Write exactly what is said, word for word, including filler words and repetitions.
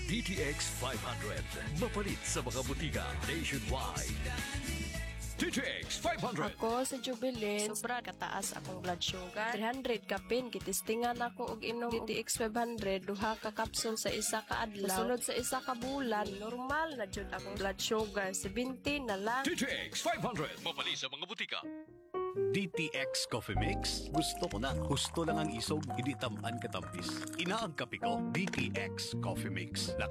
D T X five hundred. Mapalit sa mga butika nationwide. D T X five hundred. Ako sa Jubilee, sobra kataas akong blood sugar. three hundred kapin, kitistingan ako og inom D T X five hundred, duha ka capsule sa isa ka adlaw. Sunod sa isa ka bulan, normal na jud akong blood sugar, seventy na lang. D T X five hundred. Mapalit sa mga butika. D T X Coffee Mix. Gusto ko na. Gusto lang ang isog, hindi tamaan katampis. Inaang kape ko, D T X Coffee Mix.